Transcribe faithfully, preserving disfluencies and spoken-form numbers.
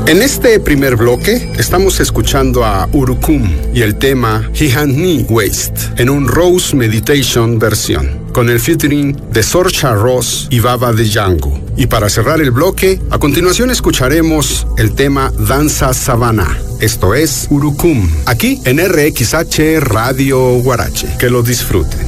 En este primer bloque estamos escuchando a Urukum y el tema He Had Me Waste en un Rose Meditation versión, con el featuring de Sorcha Ross y Baba de Django. Y para cerrar el bloque, a continuación escucharemos el tema Danza Sabana. Esto es Urukum, aquí en R X H Radio Guarache. Que lo disfruten.